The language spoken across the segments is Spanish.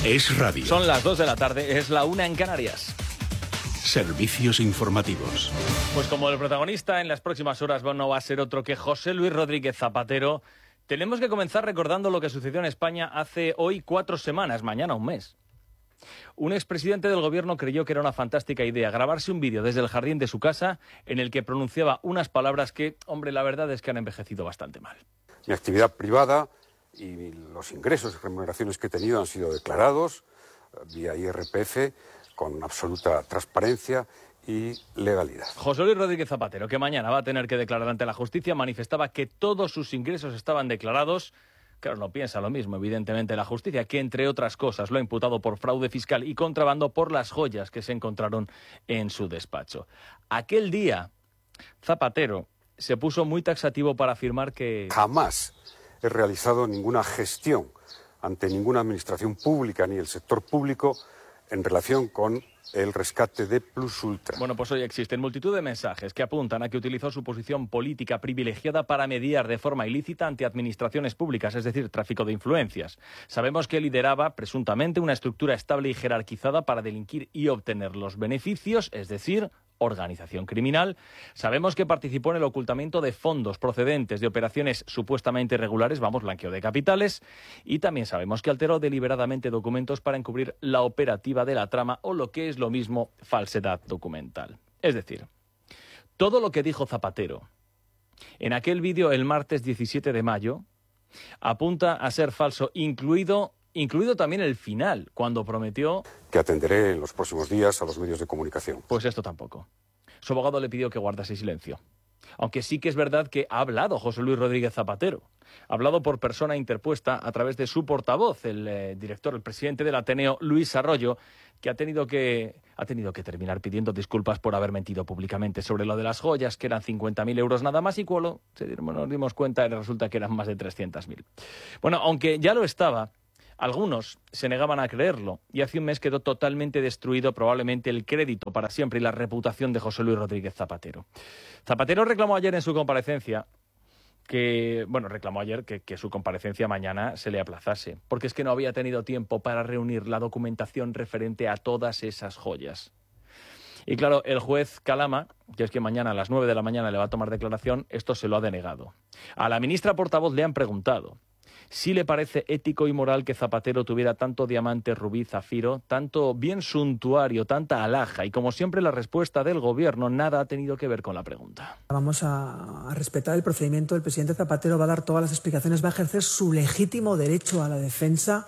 Es radio. Son las 2 de la tarde, es la 1 en Canarias. Servicios informativos. Pues como el protagonista en las próximas horas no va a ser otro que José Luis Rodríguez Zapatero, tenemos que comenzar recordando lo que sucedió en España hace hoy 4 semanas, mañana un mes. Un expresidente del gobierno creyó que era una fantástica idea grabarse un vídeo desde el jardín de su casa en el que pronunciaba unas palabras que, hombre, la verdad es que han envejecido bastante mal. Mi actividad privada y los ingresos y remuneraciones que he tenido han sido declarados vía IRPF con absoluta transparencia y legalidad. José Luis Rodríguez Zapatero, que mañana va a tener que declarar ante la justicia, manifestaba que todos sus ingresos estaban declarados. Claro, no piensa lo mismo, evidentemente, la justicia, que entre otras cosas lo ha imputado por fraude fiscal y contrabando por las joyas que se encontraron en su despacho. Aquel día, Zapatero se puso muy taxativo para afirmar que jamás he realizado ninguna gestión ante ninguna administración pública ni el sector público en relación con el rescate de Plus Ultra. Bueno, pues hoy existen multitud de mensajes que apuntan a que utilizó su posición política privilegiada para mediar de forma ilícita ante administraciones públicas, es decir, tráfico de influencias. Sabemos que lideraba, presuntamente, una estructura estable y jerarquizada para delinquir y obtener los beneficios, es decir, organización criminal. Sabemos que participó en el ocultamiento de fondos procedentes de operaciones supuestamente irregulares, blanqueo de capitales, y también sabemos que alteró deliberadamente documentos para encubrir la operativa de la trama o, lo que es lo mismo, falsedad documental. Es decir, todo lo que dijo Zapatero en aquel vídeo el martes 17 de mayo apunta a ser falso, incluido también el final, cuando prometió que atenderé en los próximos días a los medios de comunicación. Pues esto tampoco. Su abogado le pidió que guardase silencio. Aunque sí que es verdad que ha hablado José Luis Rodríguez Zapatero. Ha hablado por persona interpuesta a través de su portavoz, el presidente del Ateneo, Luis Arroyo, que ha tenido que terminar pidiendo disculpas por haber mentido públicamente sobre lo de las joyas, que eran 50.000 euros nada más, y cuando nos dimos cuenta resulta que eran más de 300.000. Bueno, aunque ya lo estaba, algunos se negaban a creerlo y hace un mes quedó totalmente destruido probablemente el crédito para siempre y la reputación de José Luis Rodríguez Zapatero. Zapatero reclamó ayer en su comparecencia que su comparecencia mañana se le aplazase, porque es que no había tenido tiempo para reunir la documentación referente a todas esas joyas. Y claro, el juez Calama, que es que mañana a las 9 de la mañana le va a tomar declaración, esto se lo ha denegado. A la ministra portavoz le han preguntado si le parece ético y moral que Zapatero tuviera tanto diamante, rubí, zafiro, tanto bien suntuario, tanta alhaja, y como siempre la respuesta del gobierno nada ha tenido que ver con la pregunta. Vamos a respetar el procedimiento. El presidente Zapatero va a dar todas las explicaciones, va a ejercer su legítimo derecho a la defensa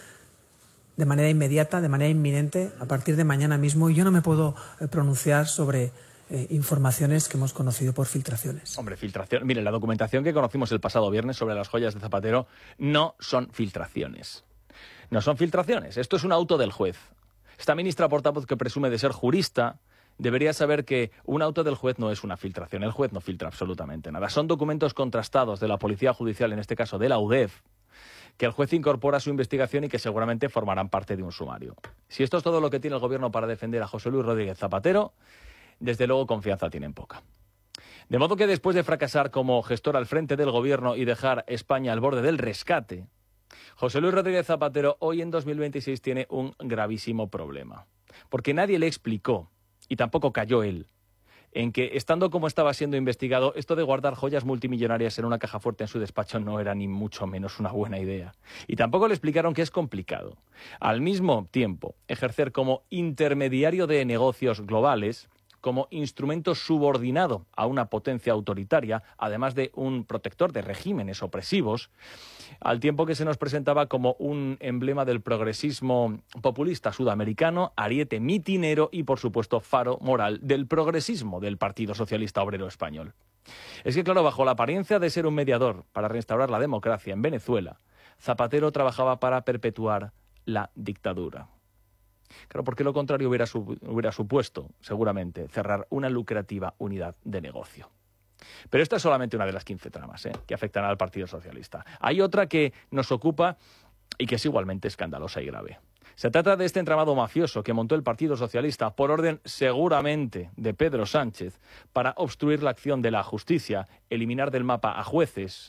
de manera inmediata, de manera inminente, a partir de mañana mismo, y yo no me puedo pronunciar sobre informaciones que hemos conocido por filtraciones. Hombre, filtración. Mire, la documentación que conocimos el pasado viernes sobre las joyas de Zapatero no son filtraciones. No son filtraciones. Esto es un auto del juez. Esta ministra portavoz, que presume de ser jurista, debería saber que un auto del juez no es una filtración. El juez no filtra absolutamente nada. Son documentos contrastados de la Policía Judicial, en este caso de la UDEF, que el juez incorpora a su investigación y que seguramente formarán parte de un sumario. Si esto es todo lo que tiene el gobierno para defender a José Luis Rodríguez Zapatero, desde luego confianza tienen poca. De modo que después de fracasar como gestor al frente del gobierno y dejar España al borde del rescate, José Luis Rodríguez Zapatero hoy en 2026 tiene un gravísimo problema. Porque nadie le explicó, y tampoco cayó él, en que, estando como estaba siendo investigado, esto de guardar joyas multimillonarias en una caja fuerte en su despacho no era ni mucho menos una buena idea. Y tampoco le explicaron que es complicado. Al mismo tiempo, ejercer como intermediario de negocios globales, como instrumento subordinado a una potencia autoritaria, además de un protector de regímenes opresivos, al tiempo que se nos presentaba como un emblema del progresismo populista sudamericano, ariete mitinero y, por supuesto, faro moral del progresismo del Partido Socialista Obrero Español. Es que, claro, bajo la apariencia de ser un mediador para restaurar la democracia en Venezuela, Zapatero trabajaba para perpetuar la dictadura. Claro, porque lo contrario hubiera supuesto, seguramente, cerrar una lucrativa unidad de negocio. Pero esta es solamente una de las 15 tramas que afectan al Partido Socialista. Hay otra que nos ocupa y que es igualmente escandalosa y grave. Se trata de este entramado mafioso que montó el Partido Socialista por orden, seguramente, de Pedro Sánchez, para obstruir la acción de la justicia, eliminar del mapa a jueces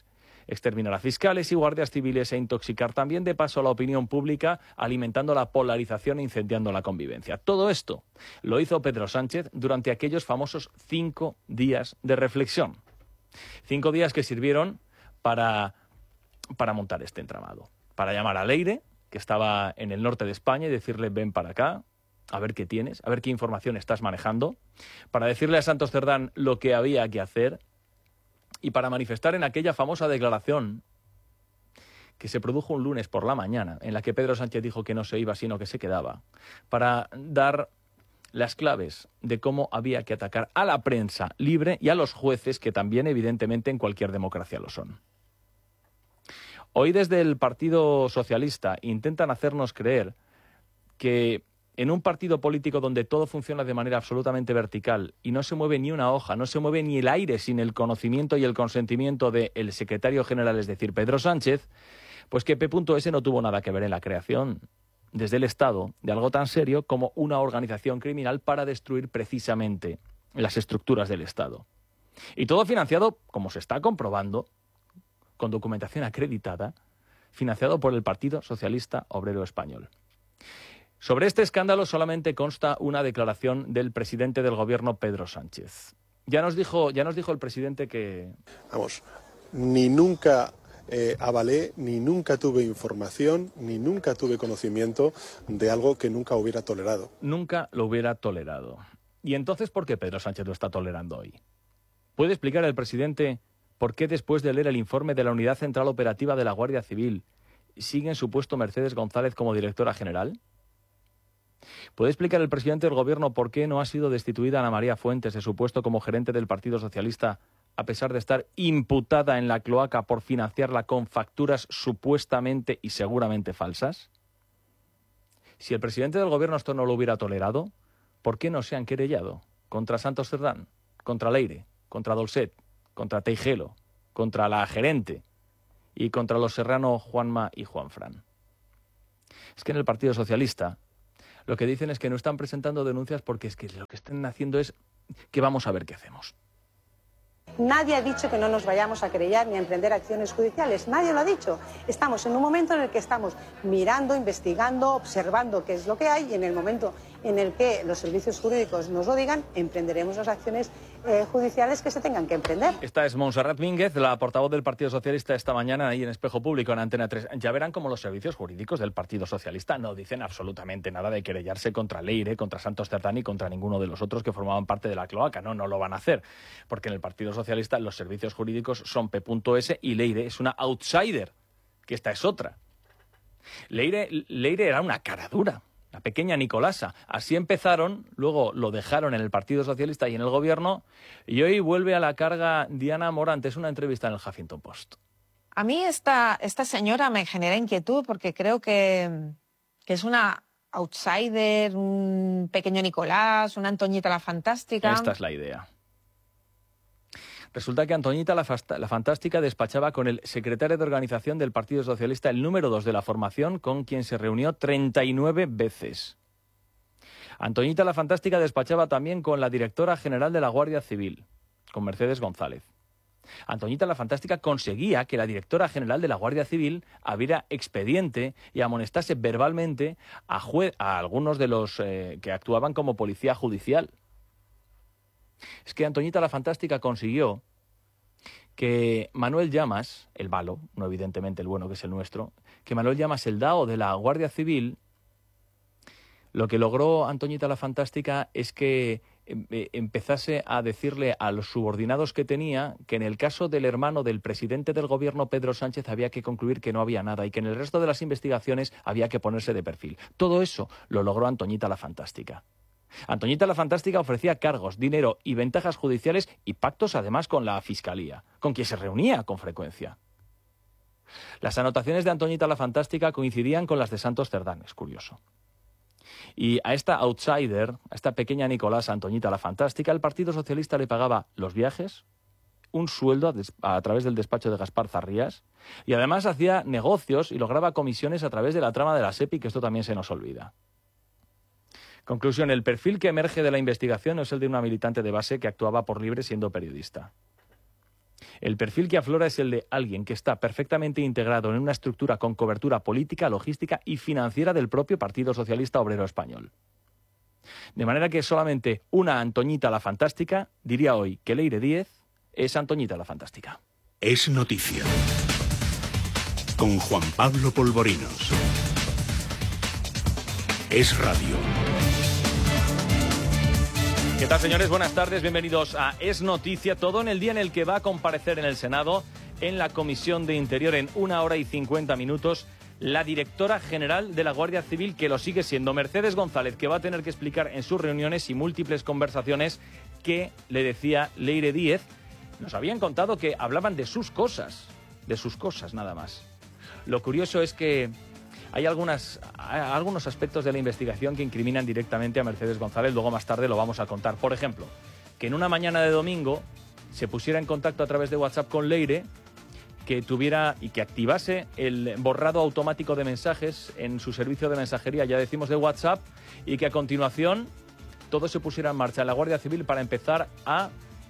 exterminar a fiscales y guardias civiles e intoxicar también de paso a la opinión pública, alimentando la polarización e incendiando la convivencia. Todo esto lo hizo Pedro Sánchez durante aquellos famosos 5 días de reflexión. 5 días que sirvieron para montar este entramado. Para llamar a Leire, que estaba en el norte de España, y decirle: ven para acá, a ver qué tienes, a ver qué información estás manejando. Para decirle a Santos Cerdán lo que había que hacer. Y para manifestar en aquella famosa declaración que se produjo un lunes por la mañana, en la que Pedro Sánchez dijo que no se iba, sino que se quedaba, para dar las claves de cómo había que atacar a la prensa libre y a los jueces, que también evidentemente en cualquier democracia lo son. Hoy desde el Partido Socialista intentan hacernos creer que en un partido político donde todo funciona de manera absolutamente vertical y no se mueve ni una hoja, no se mueve ni el aire sin el conocimiento y el consentimiento del secretario general, es decir, Pedro Sánchez, pues que P.S. no tuvo nada que ver en la creación desde el Estado de algo tan serio como una organización criminal para destruir precisamente las estructuras del Estado. Y todo financiado, como se está comprobando, con documentación acreditada, financiado por el Partido Socialista Obrero Español. Sobre este escándalo solamente consta una declaración del presidente del gobierno, Pedro Sánchez. Ya nos dijo el presidente que... Vamos, ni nunca avalé, ni nunca tuve información, ni nunca tuve conocimiento de algo que nunca hubiera tolerado. Nunca lo hubiera tolerado. ¿Y entonces por qué Pedro Sánchez lo está tolerando hoy? ¿Puede explicar el presidente por qué después de leer el informe de la Unidad Central Operativa de la Guardia Civil sigue en su puesto Mercedes González como directora general? ¿Puede explicar el presidente del gobierno por qué no ha sido destituida Ana María Fuentes de su puesto como gerente del Partido Socialista, a pesar de estar imputada en la cloaca por financiarla con facturas supuestamente y seguramente falsas? Si el presidente del gobierno esto no lo hubiera tolerado, ¿por qué no se han querellado contra Santos Cerdán, contra Leire, contra Dolcet, contra Teijelo, contra la gerente y contra los Serrano, Juanma y Juanfran? Es que en el Partido Socialista lo que dicen es que no están presentando denuncias porque es que lo que están haciendo es que vamos a ver qué hacemos. Nadie ha dicho que no nos vayamos a querellar ni a emprender acciones judiciales. Nadie lo ha dicho. Estamos en un momento en el que estamos mirando, investigando, observando qué es lo que hay, y en el momento en el que los servicios jurídicos nos lo digan, emprenderemos las acciones judiciales que se tengan que emprender. Esta es Montserrat Mínguez, la portavoz del Partido Socialista, esta mañana ahí en Espejo Público, en Antena 3. Ya verán cómo los servicios jurídicos del Partido Socialista no dicen absolutamente nada de querellarse contra Leire, contra Santos Cerdán y contra ninguno de los otros que formaban parte de la cloaca. No lo van a hacer, porque en el Partido Socialista los servicios jurídicos son P.S. y Leire es una outsider, que esta es otra. Leire era una cara dura, la pequeña Nicolasa. Así empezaron, luego lo dejaron en el Partido Socialista y en el gobierno, y hoy vuelve a la carga Diana Morant. Es una entrevista en el Huffington Post. A mí esta señora me genera inquietud porque creo que es una outsider, un pequeño Nicolás, una Antoñita la Fantástica. Esta es la idea. Resulta que Antoñita la Fantástica despachaba con el secretario de organización del Partido Socialista, el número 2 de la formación, con quien se reunió 39 veces. Antoñita la Fantástica despachaba también con la directora general de la Guardia Civil, con Mercedes González. Antoñita la Fantástica conseguía que la directora general de la Guardia Civil abriera expediente y amonestase verbalmente a algunos de los que actuaban como policía judicial. Es que Antoñita la Fantástica consiguió que Manuel Llamas, el malo, no evidentemente el bueno que es el nuestro, que Manuel Llamas, el DAO de la Guardia Civil, lo que logró Antoñita la Fantástica es que empezase a decirle a los subordinados que tenía que en el caso del hermano del presidente del gobierno, Pedro Sánchez, había que concluir que no había nada y que en el resto de las investigaciones había que ponerse de perfil. Todo eso lo logró Antoñita la Fantástica. Antoñita la Fantástica ofrecía cargos, dinero y ventajas judiciales y pactos además con la Fiscalía, con quien se reunía con frecuencia. Las anotaciones de Antoñita la Fantástica coincidían con las de Santos Cerdán, es curioso. Y a esta outsider, a esta pequeña Nicolás Antoñita la Fantástica, el Partido Socialista le pagaba los viajes, un sueldo a través del despacho de Gaspar Zarrías, y además hacía negocios y lograba comisiones a través de la trama de la SEPI, que esto también se nos olvida. Conclusión, el perfil que emerge de la investigación no es el de una militante de base que actuaba por libre siendo periodista. El perfil que aflora es el de alguien que está perfectamente integrado en una estructura con cobertura política, logística y financiera del propio Partido Socialista Obrero Español. De manera que solamente una Antoñita la Fantástica diría hoy que Leire Díez es Antoñita la Fantástica. Es noticia. Con Juan Pablo Polvorinos. Es radio. ¿Qué tal, señores? Buenas tardes, bienvenidos a Es Noticia, todo en el día en el que va a comparecer en el Senado, en la Comisión de Interior, en 1 hora y 50 minutos, la directora general de la Guardia Civil, que lo sigue siendo, Mercedes González, que va a tener que explicar en sus reuniones y múltiples conversaciones qué le decía Leire Díez. Nos habían contado que hablaban de sus cosas nada más. Lo curioso es que hay algunos aspectos de la investigación que incriminan directamente a Mercedes González, luego más tarde lo vamos a contar. Por ejemplo, que en una mañana de domingo se pusiera en contacto a través de WhatsApp con Leire, que tuviera y que activase el borrado automático de mensajes en su servicio de mensajería, ya decimos de WhatsApp, y que a continuación todo se pusiera en marcha en la Guardia Civil para empezar a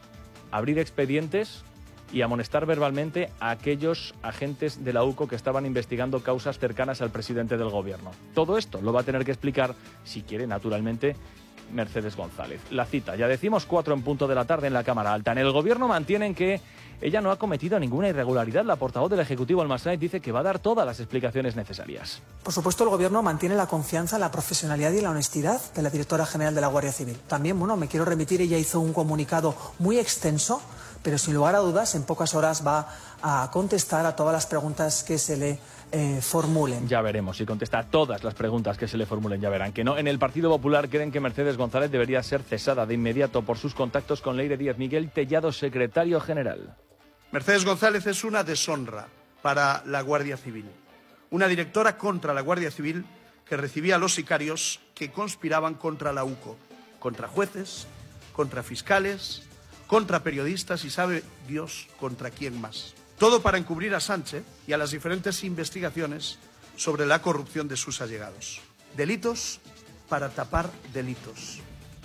abrir expedientes y amonestar verbalmente a aquellos agentes de la UCO que estaban investigando causas cercanas al presidente del gobierno. Todo esto lo va a tener que explicar, si quiere, naturalmente, Mercedes González. La cita, ya decimos, 4 en punto de la tarde en la Cámara Alta. En el gobierno mantienen que ella no ha cometido ninguna irregularidad. La portavoz del Ejecutivo, Alma Sáenz, dice que va a dar todas las explicaciones necesarias. Por supuesto, el Gobierno mantiene la confianza, la profesionalidad y la honestidad de la directora general de la Guardia Civil. También, me quiero remitir, ella hizo un comunicado muy extenso, pero sin lugar a dudas, en pocas horas va a contestar a todas las preguntas que se le formulen. Ya veremos si contesta a todas las preguntas que se le formulen, ya verán que no. En el Partido Popular creen que Mercedes González debería ser cesada de inmediato por sus contactos con Leire Díez. Miguel Tellado, secretario general. Mercedes González es una deshonra para la Guardia Civil. Una directora contra la Guardia Civil que recibía a los sicarios que conspiraban contra la UCO, contra jueces, contra fiscales, contra periodistas y sabe Dios contra quién más. Todo para encubrir a Sánchez y a las diferentes investigaciones sobre la corrupción de sus allegados. Delitos para tapar delitos.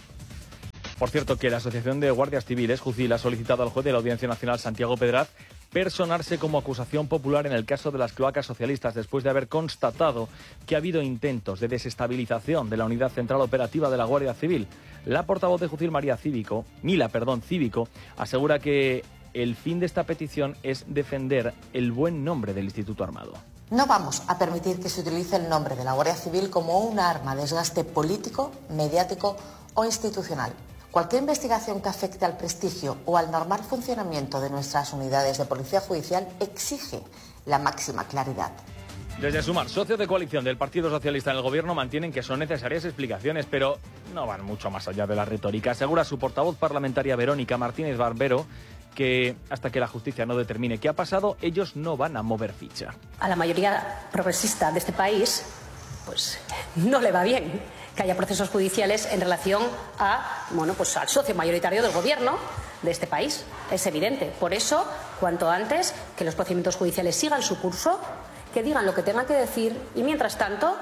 Por cierto, que la Asociación de Guardias Civiles, JUCIL, ha solicitado al juez de la Audiencia Nacional, Santiago Pedraz, personarse como acusación popular en el caso de las cloacas socialistas, después de haber constatado que ha habido intentos de desestabilización de la Unidad Central Operativa de la Guardia Civil. La portavoz de JUCIL, Mila Cívico, asegura que el fin de esta petición es defender el buen nombre del Instituto Armado. No vamos a permitir que se utilice el nombre de la Guardia Civil como un arma de desgaste político, mediático o institucional. Cualquier investigación que afecte al prestigio o al normal funcionamiento de nuestras unidades de policía judicial exige la máxima claridad. Desde Sumar, socios de coalición del Partido Socialista en el Gobierno, mantienen que son necesarias explicaciones, pero no van mucho más allá de la retórica. Asegura su portavoz parlamentaria Verónica Martínez Barbero que hasta que la justicia no determine qué ha pasado, ellos no van a mover ficha. A la mayoría progresista de este país, pues no le va bien que haya procesos judiciales en relación a, al socio mayoritario del gobierno de este país. Es evidente. Por eso, cuanto antes, que los procedimientos judiciales sigan su curso, que digan lo que tengan que decir y, mientras tanto,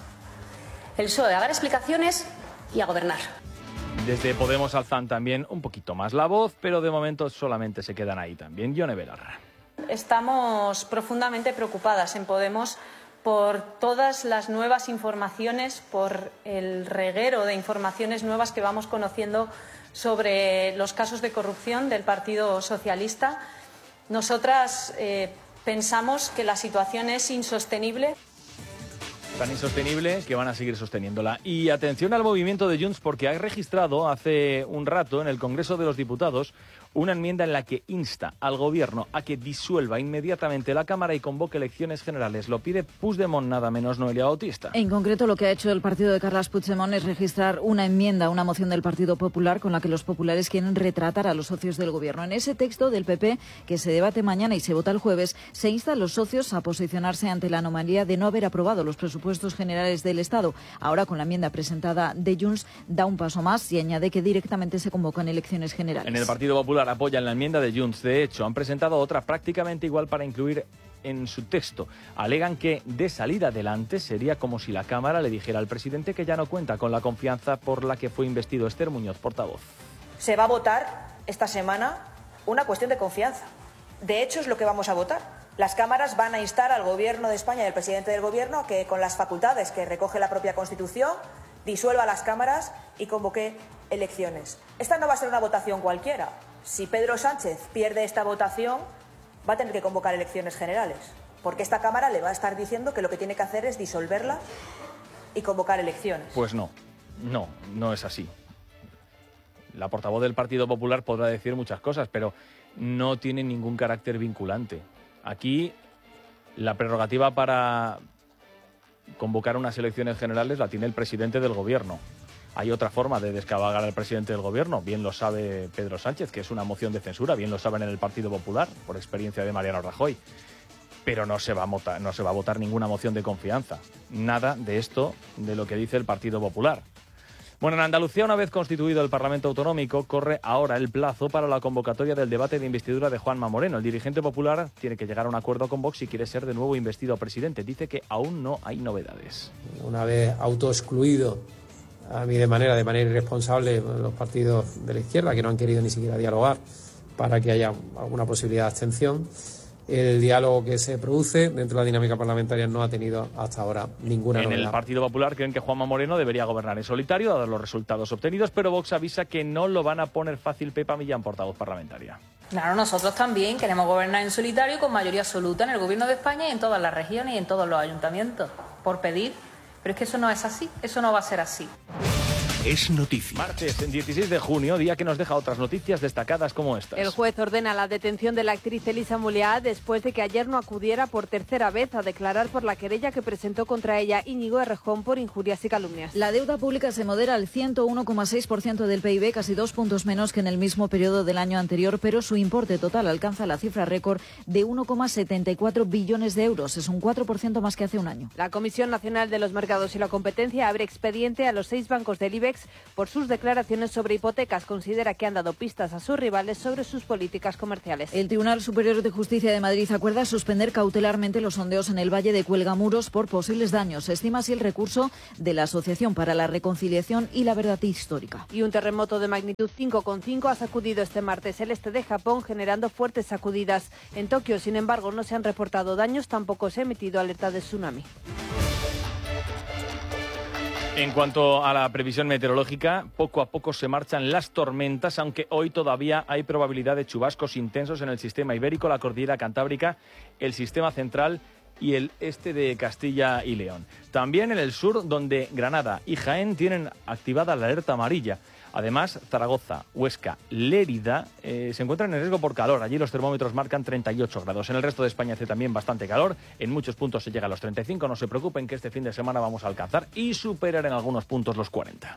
el PSOE a dar explicaciones y a gobernar. Desde Podemos alzan también un poquito más la voz, pero de momento solamente se quedan ahí también. Yone Belarra. Estamos profundamente preocupadas en Podemos por todas las nuevas informaciones, por el reguero de informaciones nuevas que vamos conociendo sobre los casos de corrupción del Partido Socialista. Nosotras pensamos que la situación es insostenible. Tan insostenible que van a seguir sosteniéndola. Y atención al movimiento de Junts, porque ha registrado hace un rato en el Congreso de los Diputados una enmienda en la que insta al Gobierno a que disuelva inmediatamente la Cámara y convoque elecciones generales. Lo pide Puigdemont, nada menos Noelia Bautista. En concreto, lo que ha hecho el partido de Carles Puigdemont es registrar una enmienda, una moción del Partido Popular con la que los populares quieren retratar a los socios del Gobierno. En ese texto del PP, que se debate mañana y se vota el jueves, se insta a los socios a posicionarse ante la anomalía de no haber aprobado los presupuestos generales del Estado. Ahora, con la enmienda presentada de Junts, da un paso más y añade que directamente se convocan elecciones generales. En el Partido Popular apoyan la enmienda de Junts. De hecho, han presentado otra prácticamente igual para incluir en su texto. Alegan que, de salir adelante, sería como si la Cámara le dijera al presidente que ya no cuenta con la confianza por la que fue investido. Esther Muñoz, portavoz. Se va a votar esta semana una cuestión de confianza. de hecho, es lo que vamos a votar. Las cámaras van a instar al Gobierno de España y al presidente del Gobierno a que, con las facultades que recoge la propia Constitución, disuelva las cámaras y convoque elecciones. Esta no va a ser una votación cualquiera. Si Pedro Sánchez pierde esta votación, va a tener que convocar elecciones generales, porque esta Cámara le va a estar diciendo que lo que tiene que hacer es disolverla y convocar elecciones. Pues no es así. La portavoz del Partido Popular podrá decir muchas cosas, pero no tiene ningún carácter vinculante. Aquí la prerrogativa para convocar unas elecciones generales la tiene el presidente del Gobierno. Hay otra forma de descabalgar al presidente del Gobierno, bien lo sabe Pedro Sánchez, que es una moción de censura, bien lo saben en el Partido Popular, por experiencia de Mariano Rajoy. Pero no se va a votar ninguna moción de confianza. Nada de esto de lo que dice el Partido Popular. Bueno, en Andalucía, una vez constituido el Parlamento Autonómico, corre ahora el plazo para la convocatoria del debate de investidura de Juanma Moreno. El dirigente popular tiene que llegar a un acuerdo con Vox si quiere ser de nuevo investido presidente. Dice que aún no hay novedades. Una vez autoexcluido a mí de manera irresponsable los partidos de la izquierda, que no han querido ni siquiera dialogar para que haya alguna posibilidad de abstención, el diálogo que se produce dentro de la dinámica parlamentaria no ha tenido hasta ahora ninguna novedad. En el Partido Popular creen que Juanma Moreno debería gobernar en solitario, dados los resultados obtenidos, pero Vox avisa que no lo van a poner fácil. Pepa Millán, portavoz parlamentaria. Claro, nosotros también queremos gobernar en solitario con mayoría absoluta en el Gobierno de España y en todas las regiones y en todos los ayuntamientos, por pedir. Pero es que eso no es así, eso no va a ser así. Es noticia. Martes, 16 de junio, día que nos deja otras noticias destacadas como estas. El juez ordena la detención de la actriz Elisa Muliá después de que ayer no acudiera por tercera vez a declarar por la querella que presentó contra ella Íñigo Errejón por injurias y calumnias. La deuda pública se modera al 101,6% del PIB, casi 2 puntos menos que en el mismo periodo del año anterior, pero su importe total alcanza la cifra récord de 1,74 billones de euros. Es un 4% más que hace un año. La Comisión Nacional de los Mercados y la Competencia abre expediente a los 6 bancos del IBEX por sus declaraciones sobre hipotecas. Considera que han dado pistas a sus rivales sobre sus políticas comerciales. El Tribunal Superior de Justicia de Madrid acuerda suspender cautelarmente los sondeos en el Valle de Cuelgamuros por posibles daños. Se estima así el recurso de la Asociación para la Reconciliación y la Verdad Histórica. Y un terremoto de magnitud 5,5 ha sacudido este martes el este de Japón, generando fuertes sacudidas. En Tokio, sin embargo, no se han reportado daños, tampoco se ha emitido alerta de tsunami. En cuanto a la previsión meteorológica, poco a poco se marchan las tormentas, aunque hoy todavía hay probabilidad de chubascos intensos en el sistema ibérico, la cordillera cantábrica, el sistema central y el este de Castilla y León. También en el sur, donde Granada y Jaén tienen activada la alerta amarilla. Además, Zaragoza, Huesca, Lérida se encuentran en riesgo por calor. Allí los termómetros marcan 38 grados. En el resto de España hace también bastante calor. En muchos puntos se llega a los 35. No se preocupen que este fin de semana vamos a alcanzar y superar en algunos puntos los 40.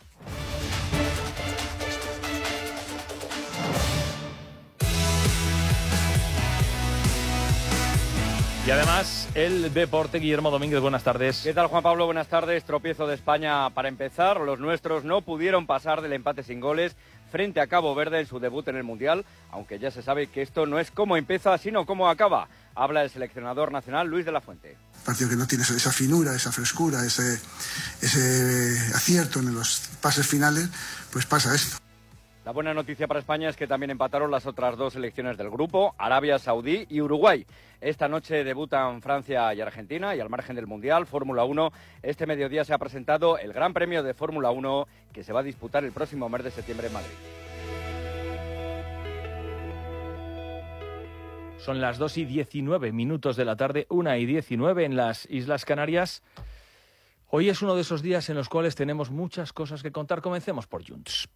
Y además, el deporte. Guillermo Domínguez, buenas tardes. ¿Qué tal, Juan Pablo? Buenas tardes. Tropiezo de España para empezar. Los nuestros no pudieron pasar del empate sin goles frente a Cabo Verde en su debut en el Mundial, aunque ya se sabe que esto no es cómo empieza, sino cómo acaba. Habla el seleccionador nacional, Luis de la Fuente. Partido que no tiene esa finura, esa frescura, ese acierto en los pases finales, pues pasa esto. La buena noticia para España es que también empataron las otras dos selecciones del grupo, Arabia Saudí y Uruguay. Esta noche debutan Francia y Argentina y al margen del Mundial, Fórmula 1, este mediodía se ha presentado el Gran Premio de Fórmula 1 que se va a disputar el próximo mes de septiembre en Madrid. Son las 2:19 de la tarde, 1:19 en las Islas Canarias. Hoy es uno de esos días en los cuales tenemos muchas cosas que contar. Comencemos por Junts.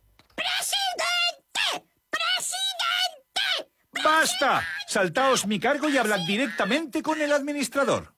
¡Basta! Saltaos mi cargo y hablad directamente con el administrador.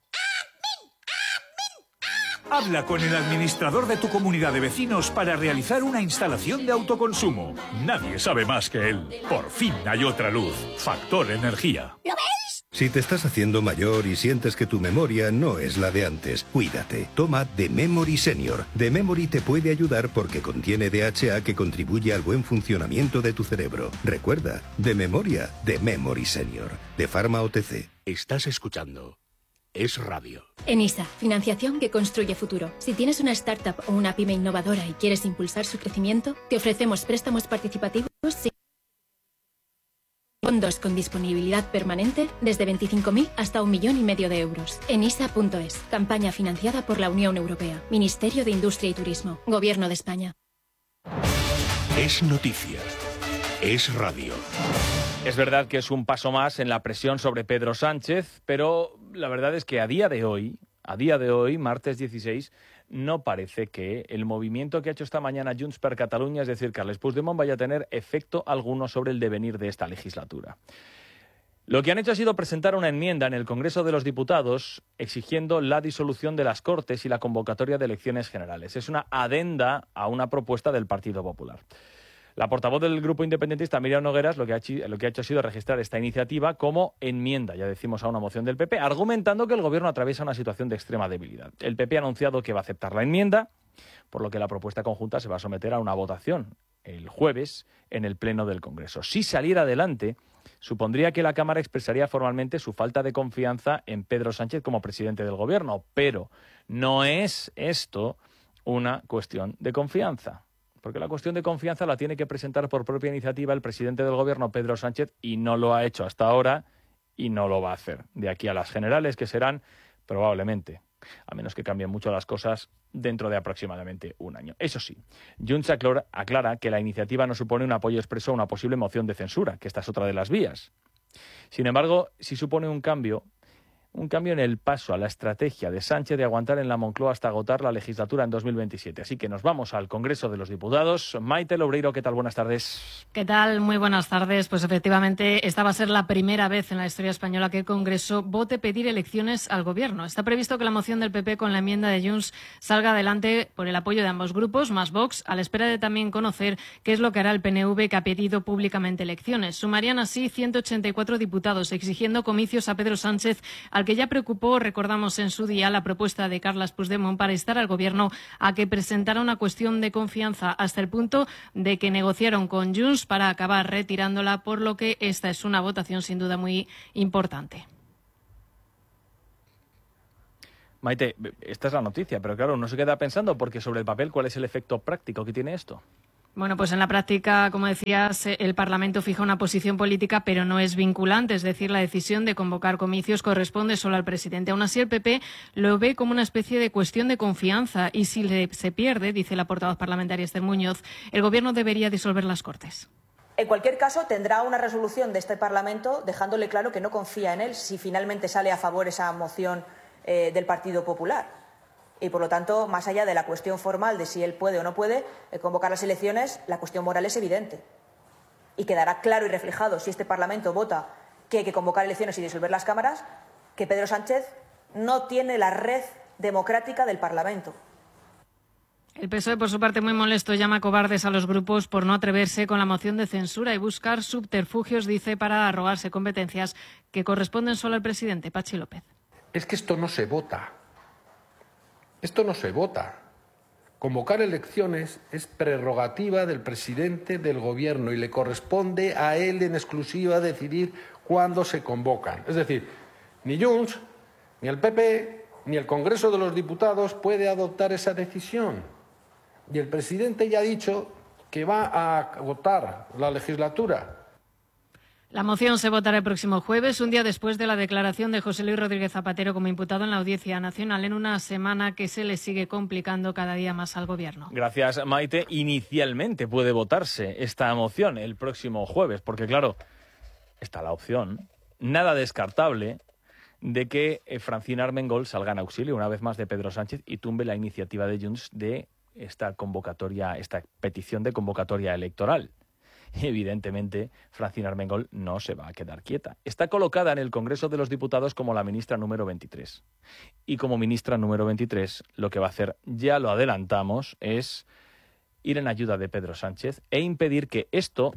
Habla con el administrador de tu comunidad de vecinos para realizar una instalación de autoconsumo. Nadie sabe más que él. Por fin hay otra luz. Factor Energía. ¿Lo veis? Si te estás haciendo mayor y sientes que tu memoria no es la de antes, cuídate. Toma The Memory Senior. The Memory te puede ayudar porque contiene DHA que contribuye al buen funcionamiento de tu cerebro. Recuerda, de memoria, The Memory Senior. De Pharma OTC. Estás escuchando Es Radio. ENISA, financiación que construye futuro. Si tienes una startup o una pyme innovadora y quieres impulsar su crecimiento, te ofrecemos préstamos participativos Fondos con disponibilidad permanente desde 25.000 hasta 1,5 millones de euros. Enisa.es. Campaña financiada por la Unión Europea. Ministerio de Industria y Turismo. Gobierno de España. Es noticia. Es radio. Es verdad que es un paso más en la presión sobre Pedro Sánchez, pero la verdad es que a día de hoy, martes 16, no parece que el movimiento que ha hecho esta mañana Junts per Catalunya, es decir, Carles Puigdemont, vaya a tener efecto alguno sobre el devenir de esta legislatura. Lo que han hecho ha sido presentar una enmienda en el Congreso de los Diputados exigiendo la disolución de las Cortes y la convocatoria de elecciones generales. Es una adenda a una propuesta del Partido Popular. La portavoz del grupo independentista, Míriam Nogueras, lo que ha hecho ha sido registrar esta iniciativa como enmienda, ya decimos, a una moción del PP, argumentando que el Gobierno atraviesa una situación de extrema debilidad. El PP ha anunciado que va a aceptar la enmienda, por lo que la propuesta conjunta se va a someter a una votación el jueves en el Pleno del Congreso. Si saliera adelante, supondría que la Cámara expresaría formalmente su falta de confianza en Pedro Sánchez como presidente del Gobierno, pero no es esto una cuestión de confianza. Porque la cuestión de confianza la tiene que presentar por propia iniciativa el presidente del Gobierno, Pedro Sánchez, y no lo ha hecho hasta ahora y no lo va a hacer. De aquí a las generales, que serán probablemente, a menos que cambien mucho las cosas, dentro de aproximadamente un año. Eso sí, Junts aclara que la iniciativa no supone un apoyo expreso a una posible moción de censura, que esta es otra de las vías. Sin embargo, sí supone un cambio en el paso a la estrategia de Sánchez de aguantar en la Moncloa hasta agotar la legislatura en 2027. Así que nos vamos al Congreso de los Diputados. Maite Loureiro, ¿qué tal? Buenas tardes. ¿Qué tal? Muy buenas tardes. Pues efectivamente, esta va a ser la primera vez en la historia española que el Congreso vote pedir elecciones al Gobierno. Está previsto que la moción del PP con la enmienda de Junts salga adelante por el apoyo de ambos grupos, más Vox, a la espera de también conocer qué es lo que hará el PNV, que ha pedido públicamente elecciones. Sumarían así 184 diputados, exigiendo comicios a Pedro Sánchez, al que ya preocupó, recordamos en su día, la propuesta de Carles Puigdemont para instar al Gobierno a que presentara una cuestión de confianza, hasta el punto de que negociaron con Junts para acabar retirándola, por lo que esta es una votación sin duda muy importante. Maite, esta es la noticia, pero claro, uno se queda pensando, porque sobre el papel, ¿cuál es el efecto práctico que tiene esto? Bueno, pues en la práctica, como decías, el Parlamento fija una posición política, pero no es vinculante. Es decir, la decisión de convocar comicios corresponde solo al presidente. Aún así, el PP lo ve como una especie de cuestión de confianza y si se pierde, dice la portavoz parlamentaria Esther Muñoz, el Gobierno debería disolver las Cortes. En cualquier caso, tendrá una resolución de este Parlamento dejándole claro que no confía en él si finalmente sale a favor esa moción del Partido Popular. Y, por lo tanto, más allá de la cuestión formal de si él puede o no puede convocar las elecciones, la cuestión moral es evidente. Y quedará claro y reflejado, si este Parlamento vota que hay que convocar elecciones y disolver las cámaras, que Pedro Sánchez no tiene la red democrática del Parlamento. El PSOE, por su parte, muy molesto, llama cobardes a los grupos por no atreverse con la moción de censura y buscar subterfugios, dice, para arrogarse competencias que corresponden solo al presidente. Pachi López. Es que esto no se vota. Esto no se vota. Convocar elecciones es prerrogativa del presidente del Gobierno y le corresponde a él en exclusiva decidir cuándo se convocan. Es decir, ni Junts, ni el PP, ni el Congreso de los Diputados puede adoptar esa decisión. Y el presidente ya ha dicho que va a agotar la legislatura. La moción se votará el próximo jueves, un día después de la declaración de José Luis Rodríguez Zapatero como imputado en la Audiencia Nacional, en una semana que se le sigue complicando cada día más al Gobierno. Gracias, Maite. Inicialmente puede votarse esta moción el próximo jueves, porque claro, está la opción, nada descartable, de que Francina Armengol salga en auxilio una vez más de Pedro Sánchez y tumbe la iniciativa de Junts de esta petición de convocatoria electoral. Evidentemente, Francina Armengol no se va a quedar quieta. Está colocada en el Congreso de los Diputados como la ministra número 23. Y como ministra número 23, lo que va a hacer, ya lo adelantamos, es ir en ayuda de Pedro Sánchez e impedir que esto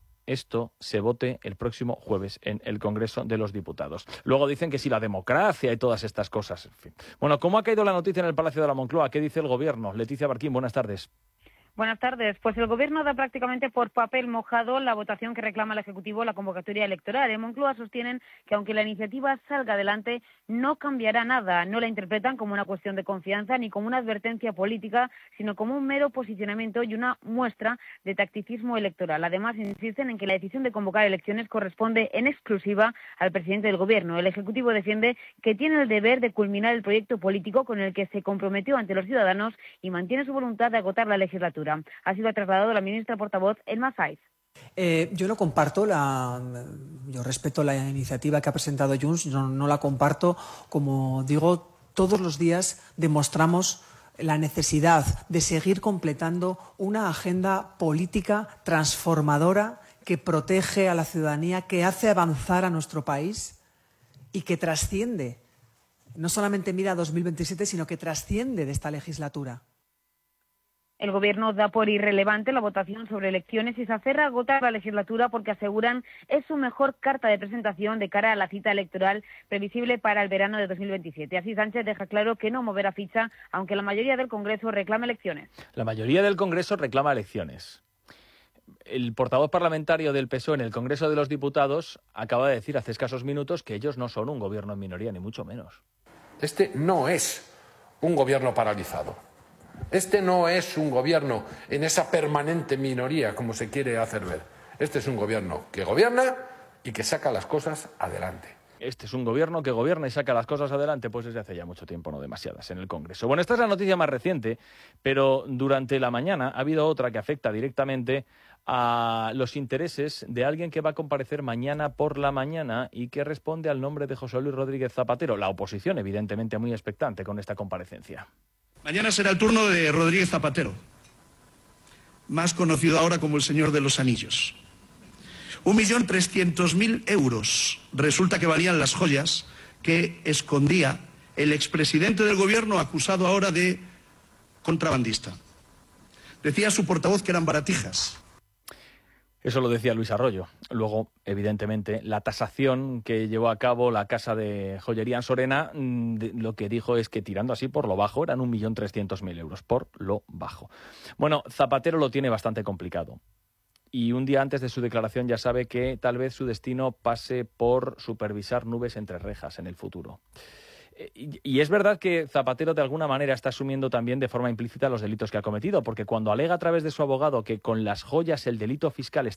se vote el próximo jueves en el Congreso de los Diputados. Luego dicen que si la democracia y todas estas cosas, en fin. Bueno, ¿cómo ha caído la noticia en el Palacio de la Moncloa? ¿Qué dice el Gobierno? Leticia Barquín, buenas tardes. Buenas tardes. Pues el Gobierno da prácticamente por papel mojado la votación que reclama el Ejecutivo la convocatoria electoral. En Moncloa sostienen que aunque la iniciativa salga adelante, no cambiará nada. No la interpretan como una cuestión de confianza ni como una advertencia política, sino como un mero posicionamiento y una muestra de tacticismo electoral. Además, insisten en que la decisión de convocar elecciones corresponde en exclusiva al presidente del Gobierno. El Ejecutivo defiende que tiene el deber de culminar el proyecto político con el que se comprometió ante los ciudadanos y mantiene su voluntad de agotar la legislatura. Así lo ha trasladado la ministra portavoz, Elma Saiz. Yo no comparto yo respeto la iniciativa que ha presentado Junts, no la comparto. Como digo, todos los días demostramos la necesidad de seguir completando una agenda política transformadora que protege a la ciudadanía, que hace avanzar a nuestro país y que trasciende, no solamente mira a 2027, sino que trasciende de esta legislatura. El Gobierno da por irrelevante la votación sobre elecciones y se aferra a agotar la legislatura porque aseguran es su mejor carta de presentación de cara a la cita electoral previsible para el verano de 2027. Así Sánchez deja claro que no moverá ficha, aunque la mayoría del Congreso reclama elecciones. La mayoría del Congreso reclama elecciones. El portavoz parlamentario del PSOE en el Congreso de los Diputados acaba de decir hace escasos minutos que ellos no son un gobierno en minoría, ni mucho menos. Este no es un gobierno paralizado. Este no es un gobierno en esa permanente minoría como se quiere hacer ver. Este es un gobierno que gobierna y que saca las cosas adelante. Este es un gobierno que gobierna y saca las cosas adelante, pues desde hace ya mucho tiempo, no demasiadas, en el Congreso. Bueno, esta es la noticia más reciente, pero durante la mañana ha habido otra que afecta directamente a los intereses de alguien que va a comparecer mañana por la mañana y que responde al nombre de José Luis Rodríguez Zapatero. La oposición, evidentemente, muy expectante con esta comparecencia. Mañana será el turno de Rodríguez Zapatero, más conocido ahora como el Señor de los Anillos. 1.300.000 euros resulta que valían las joyas que escondía el expresidente del Gobierno, acusado ahora de contrabandista. Decía su portavoz que eran baratijas. Eso lo decía Luis Arroyo. Luego, evidentemente, la tasación que llevó a cabo la casa de joyería Ansorena, lo que dijo es que tirando así por lo bajo eran 1.300.000 euros, por lo bajo. Bueno, Zapatero lo tiene bastante complicado. Y un día antes de su declaración ya sabe que tal vez su destino pase por supervisar nubes entre rejas en el futuro. Y es verdad que Zapatero de alguna manera está asumiendo también de forma implícita los delitos que ha cometido, porque cuando alega a través de su abogado que con las joyas el delito fiscal